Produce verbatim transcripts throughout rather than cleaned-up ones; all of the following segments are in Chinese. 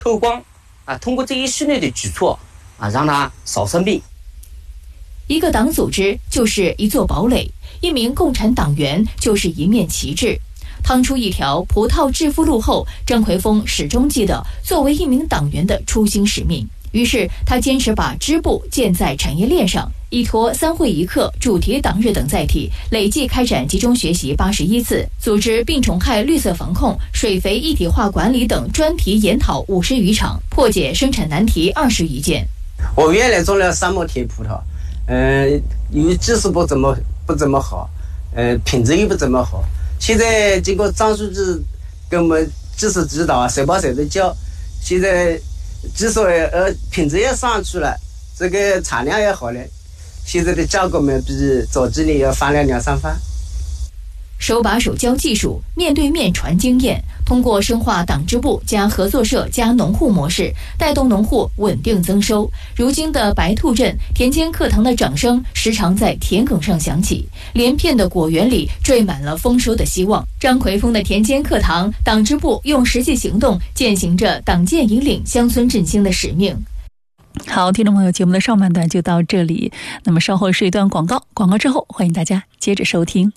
透光啊，通过这一系列的举措啊，让它少生病。 一个党组织就是一座堡垒，一名共产党员就是一面旗帜。趟出一条葡萄致富路后，张奎峰始终记得作为一名党员的初心使命。于是他坚持把支部建在产业链上，依托三会一课、主题党日等载体，累计开展集中学习八十一次，组织病虫害绿色防控、水肥一体化管理等专题研讨五十余场，破解生产难题二十余件。 我原来种了沙漠铁葡萄，呃，由于技术不怎么不怎么好，呃，品质又不怎么好。现在经过张书记给我们技术指导啊，手把手的教，现在技术呃品质也上去了，这个产量也好了，现在的价格们比早几年要翻了两三番。 手把手教技术，面对面传经验，通过深化党支部加合作社加农户模式，带动农户稳定增收。如今的白兔镇田间课堂的掌声时常在田埂上响起，连片的果园里缀满了丰收的希望。张奎峰的田间课堂，党支部用实际行动践行着党建引领乡村振兴的使命。 好，听众朋友，节目的上半段就到这里，那么稍后是一段广告，广告之后欢迎大家接着收听。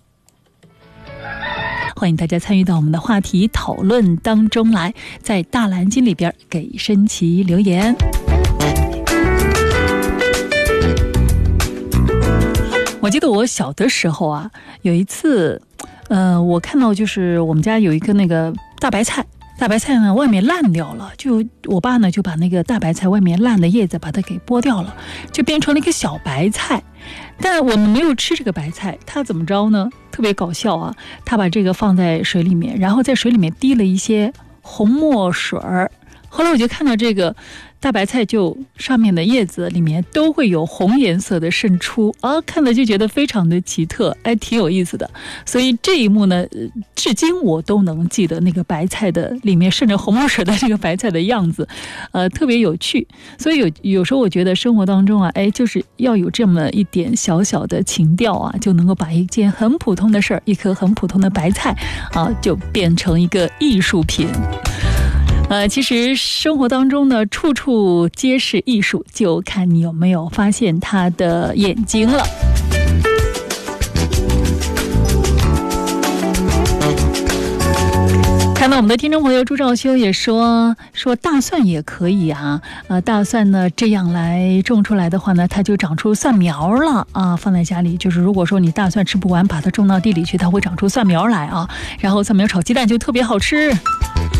欢迎大家参与到我们的话题讨论当中来，在大蓝鲸里边给申琦留言。我记得我小的时候啊，有一次呃，我看到就是我们家有一个那个大白菜，大白菜呢外面烂掉了，就我爸呢就把那个大白菜外面烂的叶子把它给剥掉了，就变成了一个小白菜。但我们没有吃这个白菜，他怎么着呢？特别搞笑啊！他把这个放在水里面，然后在水里面滴了一些红墨水儿。后来我就看到这个大白菜就上面的叶子里面都会有红颜色的渗出啊，看了就觉得非常的奇特，哎，挺有意思的。所以这一幕呢，至今我都能记得那个白菜的里面渗着红墨水的这个白菜的样子，呃，特别有趣。所以有有时候我觉得生活当中啊，哎，就是要有这么一点小小的情调啊，就能够把一件很普通的事儿，一颗很普通的白菜啊，就变成一个艺术品。呃，其实生活当中呢，处处皆是艺术，就看你有没有发现他的眼睛了。看到我们的听众朋友朱兆修也说说大蒜也可以啊，呃，大蒜呢这样来种出来的话呢，它就长出蒜苗了啊，放在家里就是如果说你大蒜吃不完，把它种到地里去，它会长出蒜苗来啊，然后蒜苗炒鸡蛋就特别好吃。